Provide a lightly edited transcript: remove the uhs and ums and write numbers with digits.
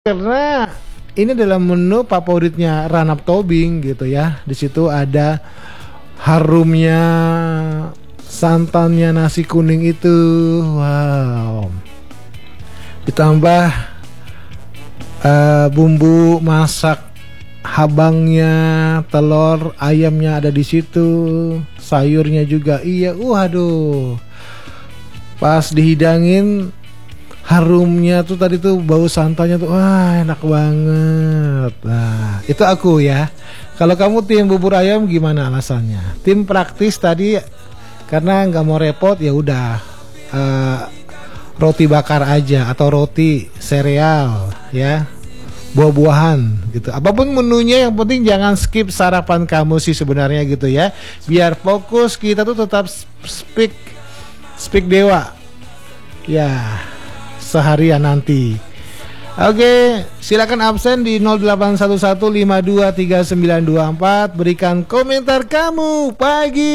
Karena ini adalah menu favoritnya Ranap Tobing gitu ya. Di situ ada harumnya santannya nasi kuning itu. Wow. Ditambah bumbu masak habangnya, telur ayamnya ada di situ, sayurnya juga. Iya, waduh. Pas dihidangin harumnya tuh tadi tuh bau santannya tuh wah enak banget. Nah itu aku ya. Kalau kamu tim bubur ayam gimana alasannya? Tim praktis tadi karena nggak mau repot ya udah roti bakar aja atau roti sereal ya, buah-buahan gitu. Apapun menunya yang penting jangan skip sarapan kamu sih sebenarnya gitu ya. Biar fokus kita tuh tetap speak dewa ya seharian nanti. Oke, silakan absen di 0811523924, berikan komentar kamu pagi